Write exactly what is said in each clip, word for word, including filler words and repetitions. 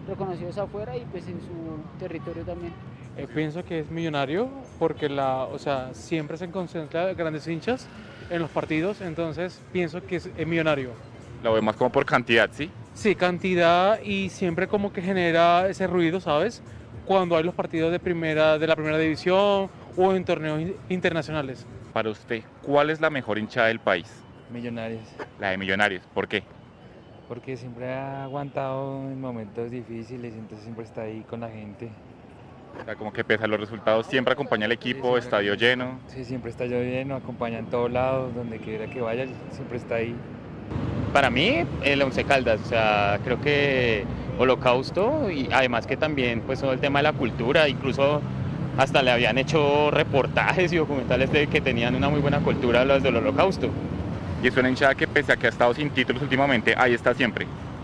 reconocidos afuera y pues en su territorio también. Eh, pienso que es Millonario porque la, o sea, siempre se concentra grandes hinchas en los partidos, entonces pienso que es, es Millonario. Lo veo más como por cantidad, ¿sí? Sí, cantidad y siempre como que genera ese ruido, ¿sabes? Cuando hay los partidos de primera, de la primera división o en torneos internacionales. Para usted, ¿cuál es la mejor hinchada del país? Millonarios, La de Millonarios, ¿por qué? porque siempre ha aguantado en momentos difíciles, entonces siempre está ahí con la gente. O sea, como que pese a los resultados, siempre acompaña al equipo, Sí, estadio lleno. Sí, siempre está lloviendo, acompaña en todos lados, donde quiera que vaya, siempre está ahí. Para mí, el Once Caldas, o sea, creo que Holocausto y además que también pues todo el tema de la cultura, incluso hasta le habían hecho reportajes y documentales de que tenían una muy buena cultura los del Holocausto. Y es una hinchada que pese a que ha estado sin títulos últimamente, ahí está siempre.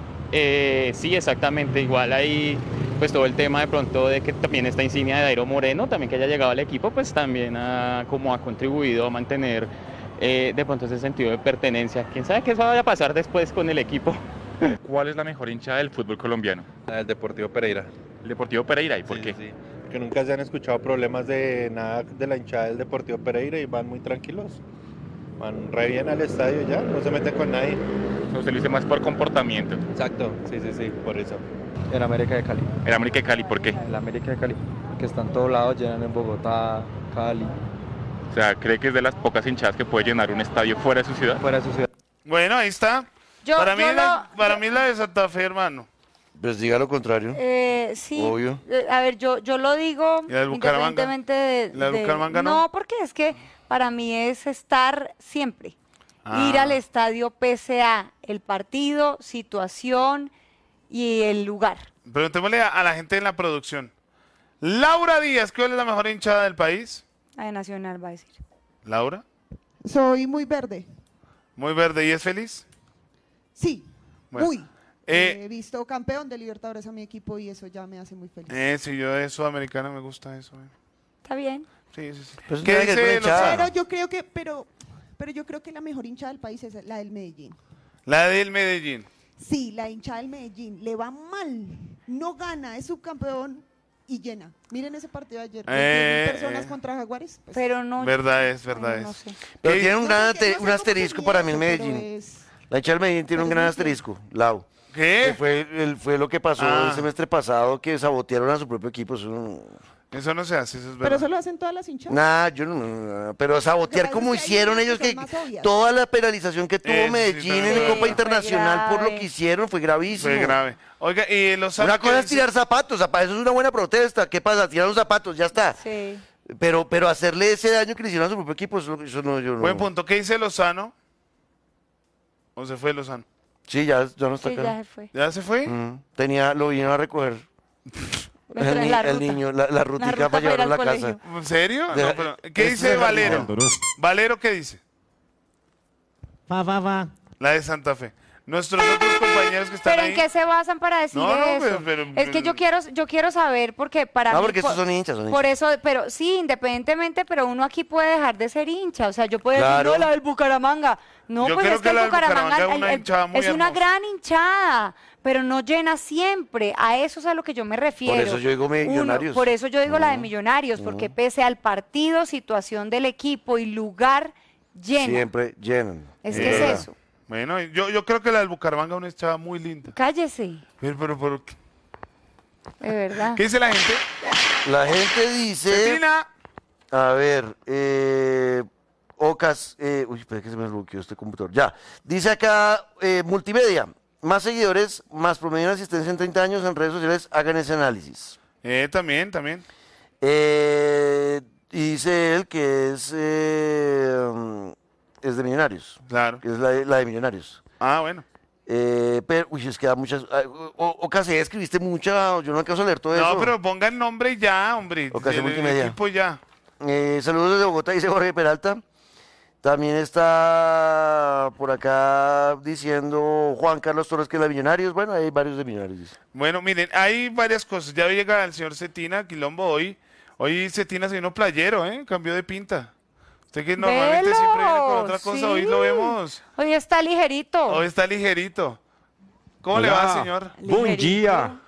Eh, sí, exactamente, igual ahí pues todo el tema de pronto de que también esta insignia de Dairo Moreno, también que haya llegado al equipo, pues también ha, como ha contribuido a mantener eh, de pronto ese sentido de pertenencia. ¿Quién sabe qué vaya a pasar después con el equipo? ¿Cuál es la mejor hinchada del fútbol colombiano? La del Deportivo Pereira. El Deportivo Pereira, ¿y por Sí, qué? sí, porque nunca se han escuchado problemas de nada de la hinchada del Deportivo Pereira y van muy tranquilos. Van re bien al estadio ya, no se meten con nadie. O sea, usted lo dice más por comportamiento. Exacto, sí, sí, sí, por eso. El América de Cali. El América de Cali, ¿por qué? El América de Cali, que está en todos lados, llenan en Bogotá, Cali, O sea, ¿cree que es de las pocas hinchadas que puede llenar un estadio fuera de su ciudad? fuera de su ciudad. Bueno, ahí está. Yo, para mí, yo la, lo- para yo- mí la de Santa Fe, hermano. Pues diga lo contrario. Eh, sí, Obvio. eh, a ver, yo, yo lo digo ¿Y la del Bucaramanga? independientemente de, ¿La del de- Bucaramanga no? no, porque es que para mí es estar siempre, Ah. ir al estadio pese a el partido, situación y el lugar. Preguntémosle a, a la gente en la producción. Laura Díaz, ¿cuál es la mejor hinchada del país? A Nacional va a decir. Laura, Soy muy verde. muy verde y es feliz. Sí, Bueno, muy. eh, He visto campeón de Libertadores a mi equipo y eso ya me hace muy feliz. Eh, si yo de sudamericana me gusta eso. eh. Está bien. Sí, sí, sí. Pues ¿Qué no hay que dice ver con hinchada. Lozano? Pero yo creo que, pero, pero yo creo que la mejor hinchada del país es la del Medellín. La del Medellín. Sí, la hinchada del Medellín le va mal, no gana, es subcampeón y llena. Miren ese partido de ayer, Eh, veinte mil personas eh. contra Jaguares. pues, Pero no. Verdad es, verdad Ay, no es. sé. Pero ¿Qué- tiene un no gran sé qué- ate- no sé un cómo asterisco tenía para mí el eso, pero Medellín. es- La hinchada del Medellín tiene un pero gran es muy fiel. asterisco, Lau. Que ¿Qué? fue, el- fue lo que pasó Ah. el semestre pasado, que sabotearon a su propio equipo. Eso no- Eso no se hace, eso es Pero verdad. eso lo hacen todas las hinchadas. Nah, yo no, no, no, pero sabotear Lo que pasa como es que hay hicieron unas que ellos, son que más obvias. toda la penalización que tuvo Eso sí Medellín también en es la Copa verdad. Internacional por lo grave. que hicieron fue gravísimo. Fue grave. Oiga, y los Una cosa es tirar zapatos, zapa- eso es una buena protesta. ¿Qué pasa? Tirar los zapatos, ya está. Sí. Pero, pero hacerle ese daño que le hicieron a su propio equipo, eso, eso no, yo no. Buen punto. ¿Qué dice Lozano? ¿O se fue Lozano? Sí, ya, ya no está Sí, acá. ya se fue. ¿Ya se fue? Mm, tenía, lo vino a recoger. Me El, trae ni- la el ruta. niño, la, la rutica ruta para para ir llevarlo a la al casa. colegio. ¿En serio? De- No, pero, ¿qué ese dice es Valero? jardinero. ¿Valero qué dice? Va, va, va. La de Santa Fe. Nuestros otros compañeros que están Pero ahí. ¿en qué se basan para decir No, no, eso? pero- pero- es que yo quiero, yo quiero saber porque para No, mí porque por, estos son hinchas, son por hinchas. eso, pero sí, independientemente, pero uno aquí puede dejar de ser hincha, o sea, yo puedo Claro. decir no, la del Bucaramanga, no, Yo pues creo es que que la el del Bucaramanga Bucaramanga es una el- el- hinchada muy es una hermosa. gran hinchada, pero no llena siempre, a eso es a lo que yo me refiero. eso yo digo Uno- Millonarios. por eso yo digo la de Mm. Millonarios, porque pese al partido, situación del equipo y lugar llena. Siempre llenan. Es Sí, que es verdad. eso. Bueno, yo, yo creo que la del Bucaramanga es una hinchada muy linda. Cállese, Pero, pero, pero, de verdad. ¿qué dice la gente? La gente dice. Cetina. A ver, eh, Ocas, eh, uy, espera que se me bloqueó este computador. Ya, dice acá, eh, multimedia, más seguidores, más promedio de asistencia en treinta años en redes sociales, hagan ese análisis. Eh, también, también. Eh, y dice él que es, eh, es de Millonarios, Claro. que es la, de- la de Millonarios. Ah, bueno. Eh, pero, uy, es que da muchas, ah, o- Ocas, eh, escribiste mucha, yo no alcanzo a leer todo eso. No, pero ponga el nombre y ya, hombre. Ocasión El- el multimedia. equipo ya. Eh, saludos desde Bogotá, dice Jorge Peralta. También está por acá diciendo Juan Carlos Torres que es de Millonarios. Bueno, hay varios de Millonarios. Dice. Bueno, miren, hay varias cosas. Ya llega el señor Cetina, Quilombo, hoy. Hoy Cetina se vino playero, ¿eh? Cambió de pinta. Usted que normalmente Velo, siempre viene con otra cosa, hoy sí. lo vemos. Hoy está ligerito. Hoy está ligerito. ¿Cómo le Hola. va, señor? Buen Ligerito. día.